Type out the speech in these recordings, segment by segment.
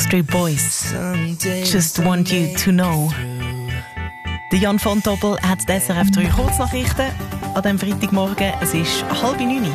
Backstreet Boys. Just want you to know. Der Jan von Tobel hat die SRF 3 Kurznachrichten an diesem Freitagmorgen. Es ist 8:30.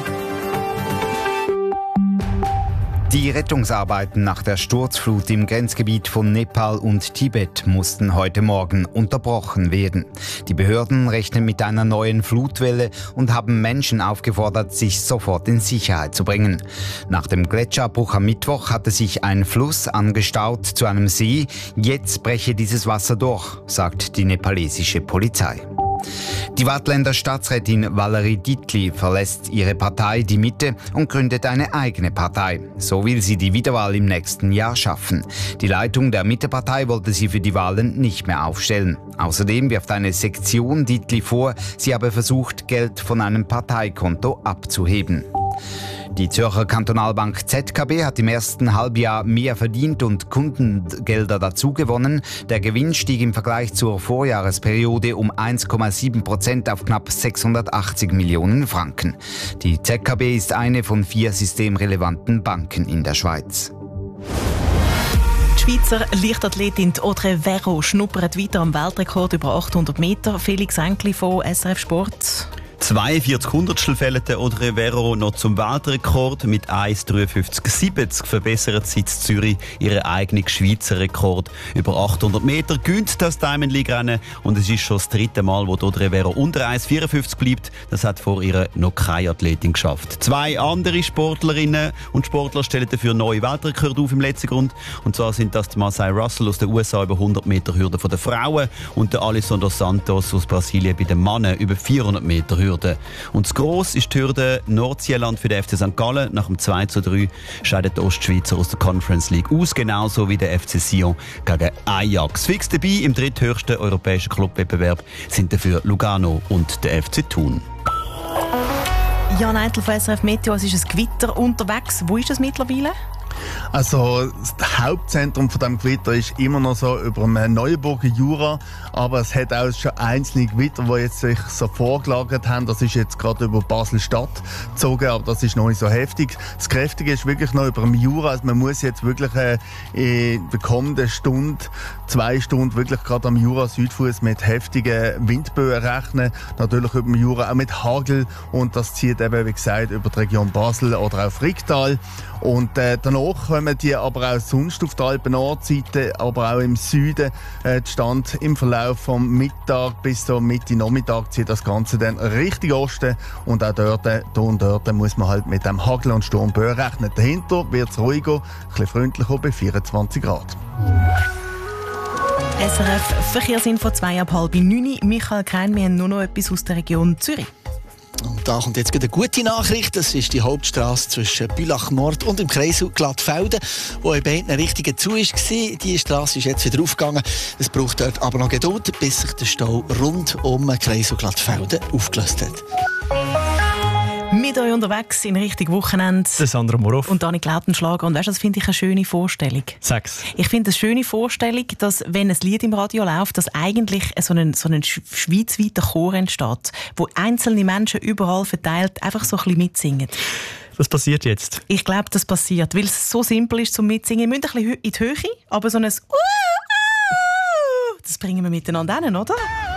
Die Rettungsarbeiten nach der Sturzflut im Grenzgebiet von Nepal und Tibet mussten heute Morgen unterbrochen werden. Die Behörden rechnen mit einer neuen Flutwelle und haben Menschen aufgefordert, sich sofort in Sicherheit zu bringen. Nach dem Gletscherabbruch am Mittwoch hatte sich ein Fluss angestaut zu einem See. Jetzt breche dieses Wasser durch, sagt die nepalesische Polizei. Die Waadtländer Staatsrätin Valerie Dietli verlässt ihre Partei Die Mitte und gründet eine eigene Partei. So will sie die Wiederwahl im nächsten Jahr schaffen. Die Leitung der Mittepartei wollte sie für die Wahlen nicht mehr aufstellen. Außerdem wirft eine Sektion Dietli vor, sie habe versucht, Geld von einem Parteikonto abzuheben. Die Zürcher Kantonalbank ZKB hat im ersten Halbjahr mehr verdient und Kundengelder dazugewonnen. Der Gewinn stieg im Vergleich zur Vorjahresperiode um 1,7% auf knapp 680 Millionen Franken. Die ZKB ist eine von 4 systemrelevanten Banken in der Schweiz. Die Schweizer Leichtathletin Audrey Verreau schnuppert weiter am Weltrekord über 800 Meter. Felix Enkli von SRF Sport. 42 Hundertstel fehlen der Audrey Verreau noch zum Weltrekord. Mit 1,53,70 verbessert sie in Zürich ihren eigenen Schweizer Rekord. Über 800 Meter gönnt das Diamond League-Rennen und es ist schon das 3. Mal, wo Audrey Verreau unter 1,54 bleibt. Das hat vor ihr noch keine Athletin geschafft. 2 andere Sportlerinnen und Sportler stellen dafür neue Weltrekorde auf im letzten Grund. Und zwar sind das Marcel Russell aus den USA über 100 Meter Hürde von den Frauen und der Alisson dos Santos aus Brasilien bei den Männern über 400 Meter Hürde. Und das Gross ist die Hürde Nordsieland für den FC St. Gallen. Nach dem 2:3 scheidet der Ostschweizer aus der Conference League aus, genauso wie der FC Sion gegen Ajax. Fix dabei im dritthöchsten europäischen Clubwettbewerb sind dafür Lugano und der FC Thun. Jan Eitel von SRF Meteo, es ist ein Gewitter unterwegs. Wo ist es mittlerweile? Also das Hauptzentrum von dem Gewitter ist immer noch so über dem Neuenburger Jura, aber es hat auch schon einzelne Gewitter, die jetzt sich so vorgelagert haben. Das ist jetzt gerade über Basel-Stadt gezogen, aber das ist noch nicht so heftig. Das Kräftige ist wirklich noch über dem Jura. Also man muss jetzt wirklich in der kommenden Stunde, 2 Stunden wirklich gerade am Jura-Südfuss mit heftigen Windböen rechnen. Natürlich über dem Jura auch mit Hagel und das zieht eben, wie gesagt, über die Region Basel oder auf Fricktal. Und danach kommen die aber auch sonst auf der Alpen-Nordseite, aber auch im Süden stand im Verlauf vom Mittag bis so Mitte Nachmittag zieht das Ganze dann Richtung Osten und auch dort, muss man halt mit dem Hagel und Sturmböen rechnen. Dahinter wird es ruhiger, ein bisschen freundlicher bei 24 Grad. SRF Verkehrsinfo 8:30. Michael Krein, wir haben nur noch etwas aus der Region Zürich. Und da kommt jetzt eine gute Nachricht. Das ist die Hauptstrasse zwischen Bülach Nord und dem Kreisel Glattfelden, wo in beiden Richtungen zu war. Die Strasse ist jetzt wieder aufgegangen. Es braucht dort aber noch Geduld, bis sich der Stau rund um Kreisel Glattfelden aufgelöst hat. Mit euch unterwegs in Richtung Wochenende. Der Sandra Moroff. Und Dani Klautenschlager. Und weißt du, das finde ich eine schöne Vorstellung. Sag's. Ich finde es eine schöne Vorstellung, dass, wenn ein Lied im Radio läuft, dass eigentlich so ein schweizweiter Chor entsteht, wo einzelne Menschen überall verteilt einfach so ein bisschen mitsingen. Was passiert jetzt? Ich glaube, das passiert, weil es so simpel ist zum Mitsingen. Wir müssen ein bisschen in die Höhe, aber so ein das bringen wir miteinander hin, oder?